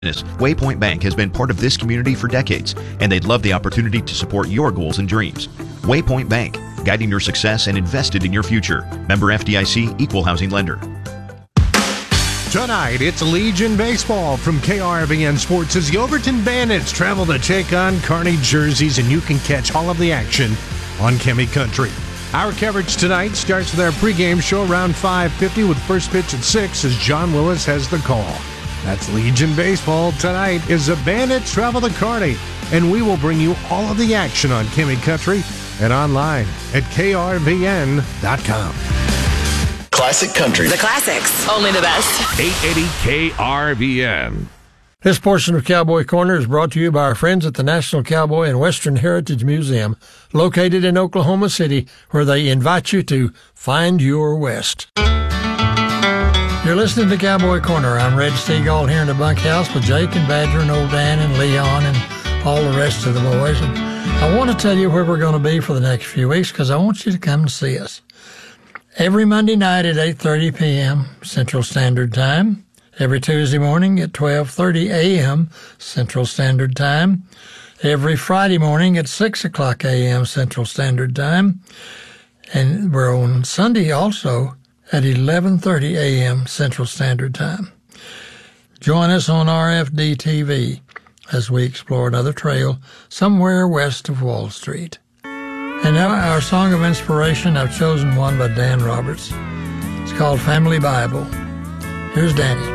Waypoint Bank has been part of this community for decades, and they'd love the opportunity to support your goals and dreams. Waypoint Bank, guiding your success and invested in your future. Member FDIC, Equal Housing Lender. Tonight, it's Legion Baseball from KRVN Sports as the Overton Bandits travel to take on Kearney jerseys, and you can catch all of the action on Chemi Country. Our coverage tonight starts with our pregame show around 5:50 with first pitch at 6 as John Willis has the call. That's Legion Baseball tonight as the Bandits travel to Kearney, and we will bring you all of the action on Chemi Country and online at krvn.com. Classic Country. The classics. Only the best. 880 KRVN. This portion of Cowboy Corner is brought to you by our friends at the National Cowboy and Western Heritage Museum, located in Oklahoma City, where they invite you to find your West. You're listening to Cowboy Corner. I'm Red Steagall here in the bunkhouse with Jake and Badger and old Dan and Leon and all the rest of the boys. And I want to tell you where we're going to be for the next few weeks because I want you to come and see us. Every Monday night at 8:30 p.m. Central Standard Time. Every Tuesday morning at 12:30 a.m. Central Standard Time. Every Friday morning at 6 o'clock a.m. Central Standard Time. And we're on Sunday also at 11:30 a.m. Central Standard Time. Join us on RFD TV as we explore another trail somewhere west of Wall Street. And now our song of inspiration, I've chosen one by Dan Roberts. It's called Family Bible. Here's Danny.